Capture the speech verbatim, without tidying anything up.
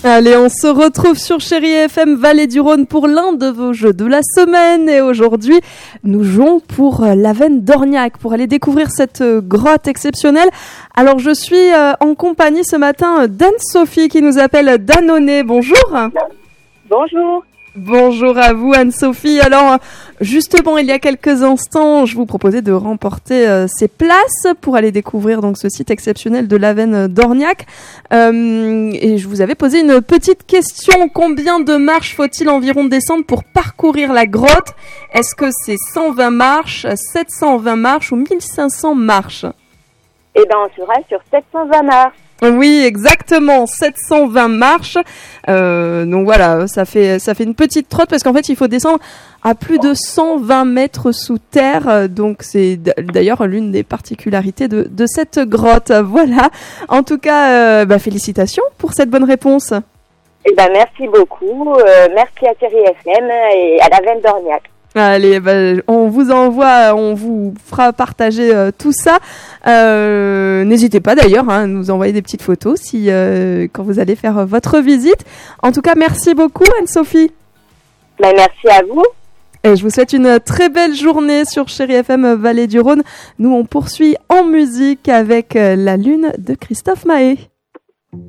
Allez, on se retrouve sur Chérie F M Vallée du Rhône pour l'un de vos jeux de la semaine. Et aujourd'hui, nous jouons pour l'Avenne d'Orniac, pour aller découvrir cette grotte exceptionnelle. Alors, je suis en compagnie ce matin d'Anne-Sophie qui nous appelle d'Annonay. Bonjour. Bonjour. Bonjour à vous Anne-Sophie. Alors justement il y a quelques instants je vous proposais de remporter euh, ces places pour aller découvrir donc ce site exceptionnel de l'Avenne d'Orniac euh, et je vous avais posé une petite question. Combien de marches faut-il environ descendre pour parcourir la grotte? Est-ce que c'est cent vingt marches, sept cent vingt marches ou mille cinq cents marches? Eh bien on sera sur sept cent vingt marches. Oui, exactement, sept cent vingt marches. Euh, donc voilà, ça fait ça fait une petite trotte parce qu'en fait, il faut descendre à plus de cent vingt mètres sous terre. Donc c'est d'ailleurs l'une des particularités de de cette grotte. Voilà. En tout cas, euh, bah, félicitations pour cette bonne réponse. Eh ben merci beaucoup. Euh, merci à Chérie F M et à l'Avenne d'Orniac. Allez, bah, on vous envoie, on vous fera partager euh, tout ça. Euh, n'hésitez pas d'ailleurs hein, à nous envoyer des petites photos si euh, quand vous allez faire votre visite. En tout cas, merci beaucoup Anne-Sophie. Ben, merci à vous. Et je vous souhaite une très belle journée sur Chérie F M Vallée du Rhône. Nous, on poursuit en musique avec La Lune de Christophe Maé.